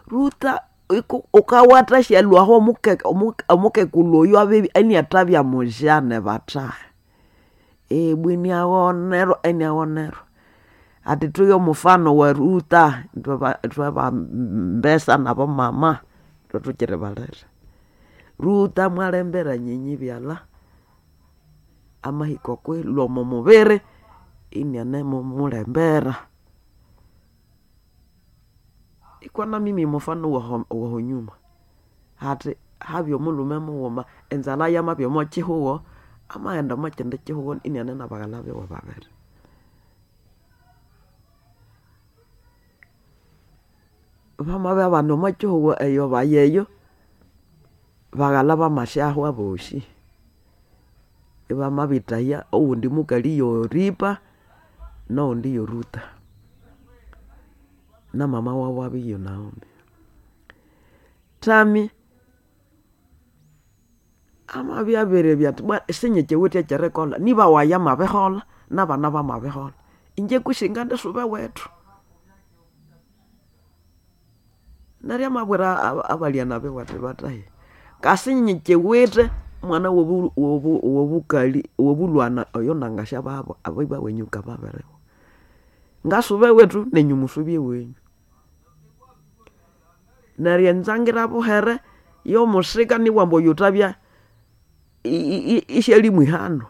Ruta ukawata shelwa ho muke kuloyo abebi eni atabya mojane bata bwini awonero eni awonero ati tuyo mufano wa Ruta twaba mbesa nabo mama tutukire balere Ruta mwalembera nyinyi byala amahiko kwe lomo mubere ini anemo mulembera ikwana mimi mufano wa nyuma hati habyo mulume muwoma enzala yama byo mochihuo amaenda machende chihuo ini anena bagalabe wa babere bama babano machihuo eyo bayeyo bagalaba mashaho aboshi bama bitaya oundi mukali yo Ripa no ndi yo Ruta na mama wabi yo Naomi tami ama byabere byatwa sinyeche wote cherekola niba waya mabehola nabana ba mabehola inje kushinga ndesube wethu naria mabwera abaliana be watu bataye kasinyeche wete mwana wobukali wobulwana oyo nangasha babo abiba wenyuka babere ngasube wetu nenyumusubye wenyu naria nzangira buhere yo musika ni wambo yutabya isheli mwihano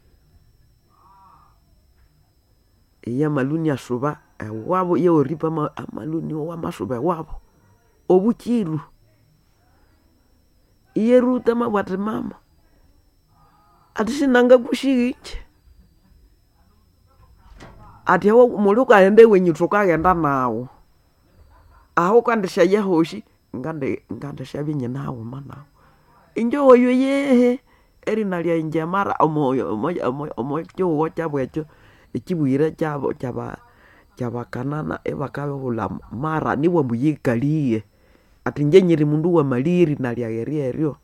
ya maluni asuba wabo ye Ripa amaluni wa masuba wabo obuchiru iye Ruta mabwate mama atisinanga kushige ati ho muluka ende wenyu tukagenda nawo aho kandisha yehoshi ngande shabinye nawo mana injo oyo yehe erina lya inje mara omo cyo chabwecho ikibwire cyaba kanana ebakabe hula mara niwe mbuyikaliye ati nje nyiri mundu wa maliri nalya eryo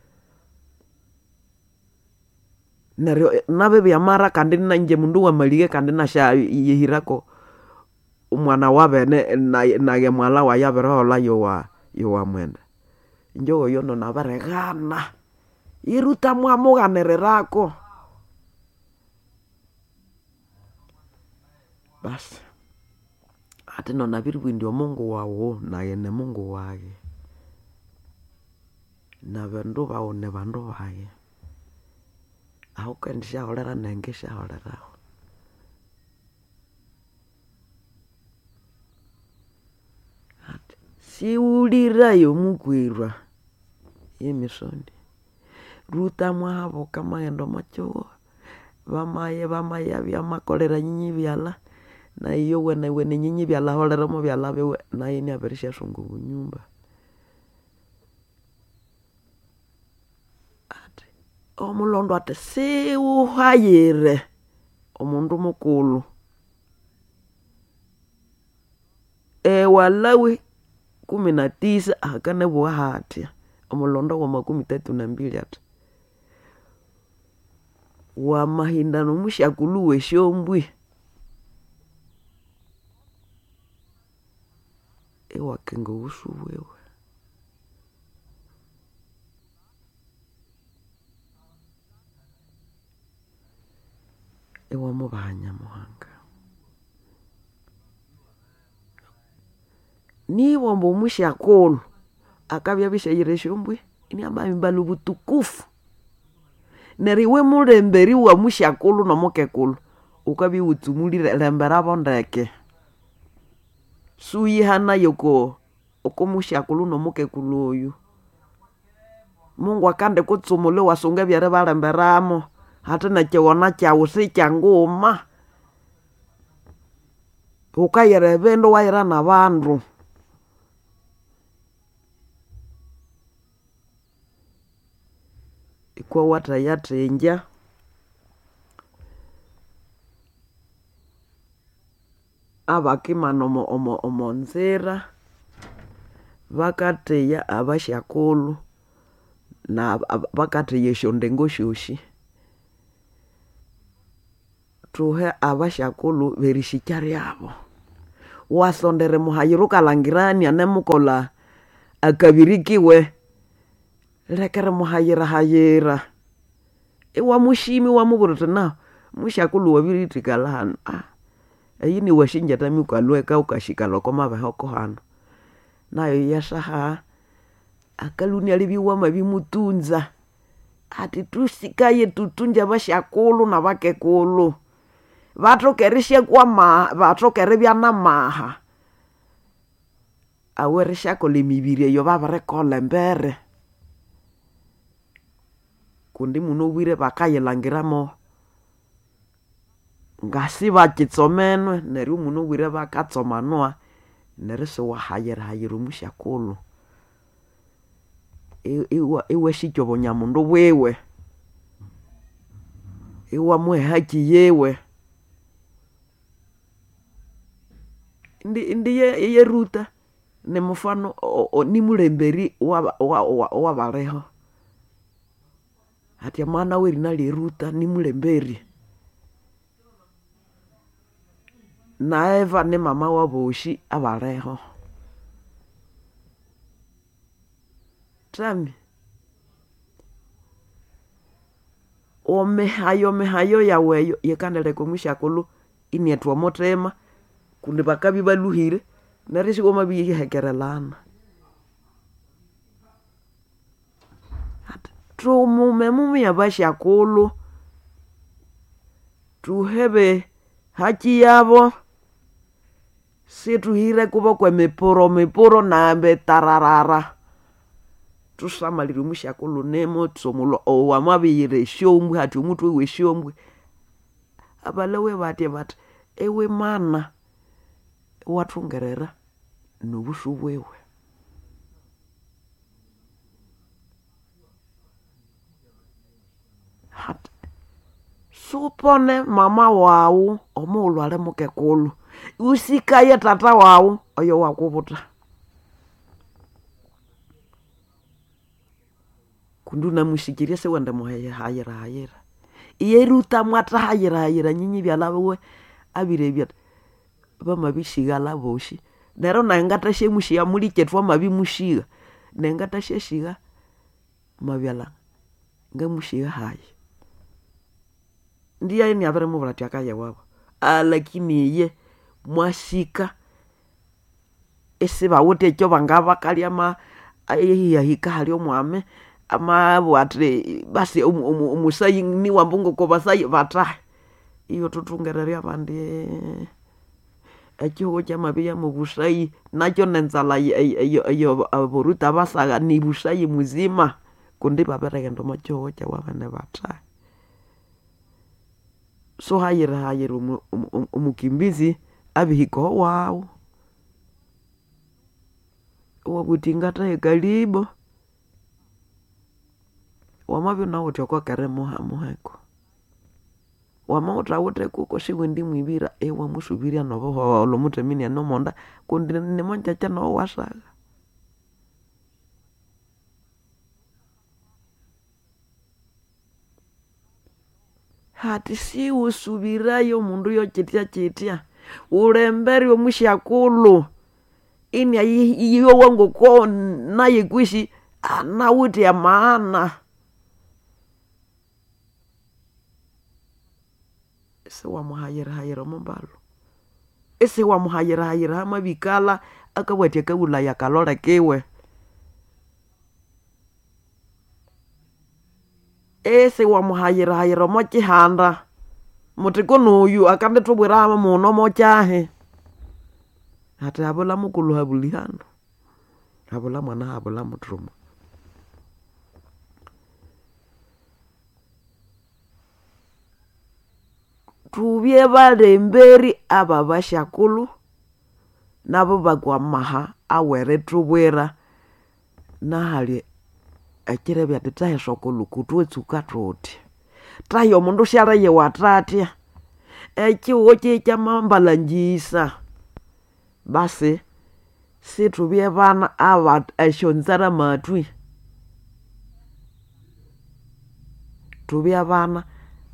nabe bya mara kandi nanje mundu wa maliye kandi nasha yihirako umwana wabene na ye mwala wa yaberola yo wa mwenda njo yo no nabaregana Iruta mwamuganererako basi ati no nabiri ndio Mungu wawo na yene Mungu wake na bandu baone bandu baye aho kandisha holera nengesha holera ati siulira yo mukwirwa yemisondi Ruta mwabo kama endo macho bamaye byamakolera nyinyi byala na iyo wene nyinyi byala holera mo byala bewe na yini aberisha sungu nyumba ati omulondo ate si uhayire omundu mukulu Walawi 19 akane bwa hatia omulondo wa 32 ati wa mahindano mushakulu weshombwi ewakengo usuwewe ewamubanya muhanga ni wambo mushakulu akabya bishayire shombwi ini ambaye butukufu neriwe mulemberi wa mushakulu no mukekulu ukabi utumulire lembera bondeke suyihana yoko mushakulu no mukekulu oyu Mungu akande kutsumule wasunga byare balemberamo hata na chewona chawo sichanguma ukayere bendo wayira na bandu kwa wata yatenja abakimano omo nzira bakateya abashakulu na bakateya shondengo shoshi tuhe abashakulu berishikari abo wasondere muhayiruka langirani anemukola akabirikiwe lekere muhayira iwa mushimi wa muburuti na mushakulu wabiritikala ayini washinja tami kwalweka ukashikala kwa mabehoko hano nayo yashaha akaluni alibiwa mabimutunza ati tusikaye tutunja bashakulu na bakekulu batokerishe batokere byana maha awerisha ko lemibire yo babarekola mbere kundi muno bwire bakayelangiramo ngasi bakitsomenwe neri muno bwire bakatsomanwa neri se wahayira mushakulu iwe shikyobo nyamundu wewe iwa muhaki yewe ndi ye Ruta ni mfano ni mulemberi wa bareho hati mwana we rinali Ruta ni mulemberi na Eva ni mama wa boshi abareho tami mehayo yaweyo yekandele kumushakulu inietwa motema kundi bakabi baluhire narisi goma bihekerelana mume yabashakulu tuhebe haki yabo situhire kubo kwa mipuro na betararara tusamalire mushakulu nemo tsomulo owamabire shombwe hati umuntu we shombwe abalewe bati ewe mana wathungerera nobushu bwewe hati supone mama wawu omulwale mukekulu usikaye tata wawu oyo wakubuta kunduna mushikiria se wanda muhayira iye Ruta mwata hayira nyinyi byalawe abirebya bamabishiga laboshi nero nangatashe mushiya muliketwa mabimushiga nangatashe shiga mabyala ngamushiga hayi ndiye ni abere mubulati akaye wabo lakini ye mwashika esiba wote cyo bangaba kalya hika hali omwame ama bwatre basi umusayi ni wambungo ko basayi bata iyo tutungereria bandi ekyo cyamabiya mu busayi nakyo nenzala iyo aboruta basaga ni busayi muzima kundi baberegendo macyo cya wabane bata so hayira umukimbizi abihiko wao wabutingata ekalibo wamabyo nawo tyoko kere muheko wamauta wote kuko shiwe ndi mwibira ewa musubiria nobo lo mutemini no monda kundi ne monja cha no wasaga hati si usubirayo mundu yo chitia ulemberi wa mushakulu ini iyo wangu ko naye kwishi na wuti ya maana ese wa muhayira mumbalo ese wa muhayira mabikala akabwati akabula ya kalora kewe ese wa muhayira mo chihanda mutiko nuyu akande tubwira muno mo chahe hata abola mukulu habulihano abola mwana abola mutruma tubye balemberi aba bashakulu nabo bagwa maha awere tubwera na hali akire bya titaye sokulu kutwetsuka toti tayo mundu sharaye watati ekiwo kyamambalanjisa basi situbye bana aba eshonzara matwi tubye bana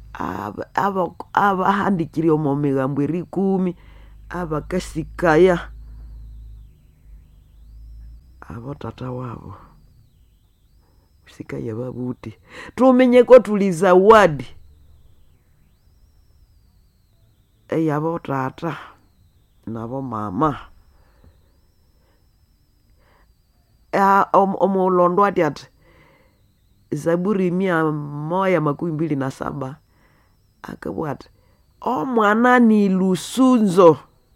aba handikiri omo migambo 10 abakasikaya abo tata wabo sikaye babuti tumenye ko tuli zawadi abo tata nabo mama omulondo ati Zaburi 127 akabwata omwana ni lusunzo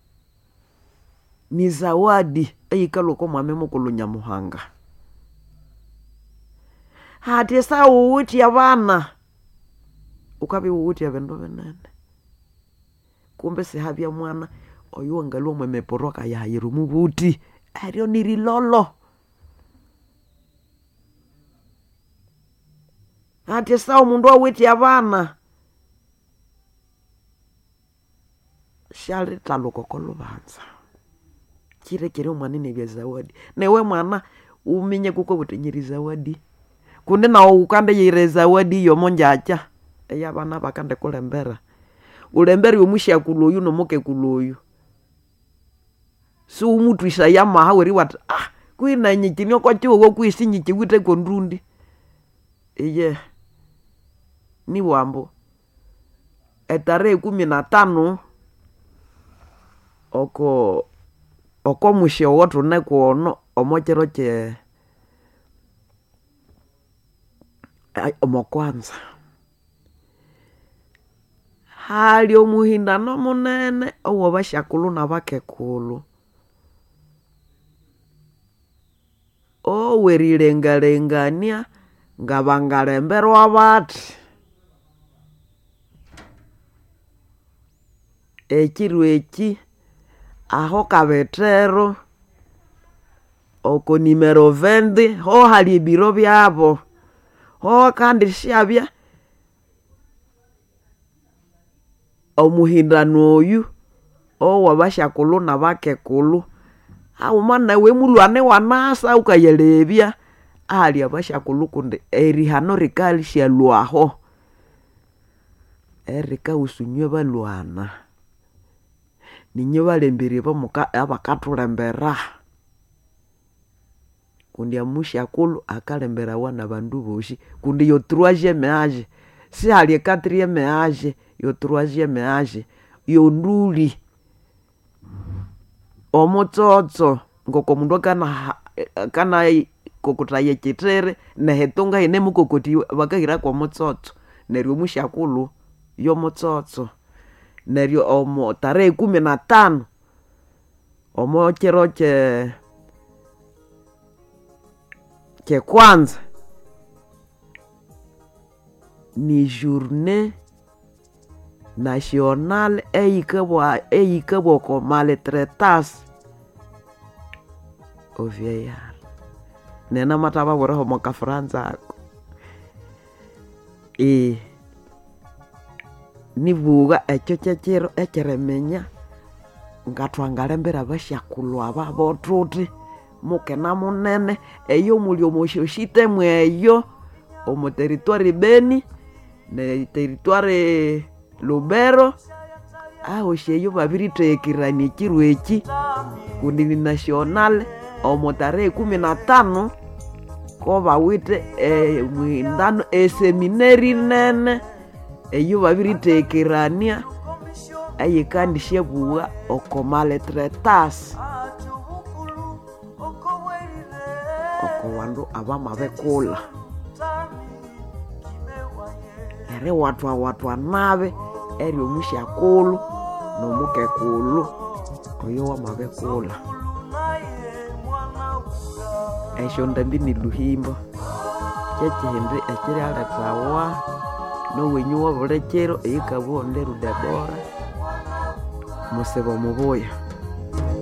ni zawadi eikaloko mwame mukulu Nyamuhanga hati sa uwuti abana ukabi uwuti abendo benene kumbe sihabya mwana oyo ngalo mwemeporoka ya yirumu buti ario nirilolo hati sa umundu awiti abana shali talukoko lubanza kire umwana bya zawadi newe mwana uminye kuko butenyiri zawadi kunde nawo ukande yire zawadi yo monjacha eyabana bakande kulembera ulemberi umushya kuloyu nomuke kuloyu si umutu isaya mahaweri wat kuina nyikinyo kwa chiwo kwisi nyikiwite kondundi iye ni wambo etare 15 oko mushe wotu nekuono omochero che omokwanza hali omuhindano munene owo bashakulu nabakekulu werilengalengania ngabangalemberwa bati ekiru eki aho kabetero oko nimero 20 ho hali biro byabo ho kandi shabya omuhindano oyu wabashakulu nabakekulu umana we mulwane wanasa ukayelebya ali abashakulu kunde erihano rikali shalwaho erika usunywe balwana ninye balembere bamuka abakatulembera kundi amushakulu akalembera wana bandu boshi kundi yo 3e age si ali 4e age yo 3e age yo nduli omotsotso ngoko mundu kana kokutaye kitere nehetonga ine mukokoti bakahira kwa motsotso neryo mushakulu yo motsotso neryo omo tare 15 omo chero che kwanza ni journée nationale eikabwa ko maltraitance au vieillard nena mataba bora mo ka Franza nivuga ekyo kyekiro ekiremenya ngatwangalembera bashakulu aba botuti mukena munene eyo mulio moshoshite mweyo omo territoire Beni ne territoire Lubero sheyo babiritekirani ekiru eki kundi ni national omo tare 15 ko bawite mwindano seminari nene eyo babiritekirania ayikandi shebuwa oko maltraitance oko wandu abama bekula ere watu anabe eri omushakulu nomukekulu oyo wamabekula esho ndambi ni luhimbo kyekihindi ekiri aletawa nowenyu wabulekero eyikabonde Rudebora musebo mubuya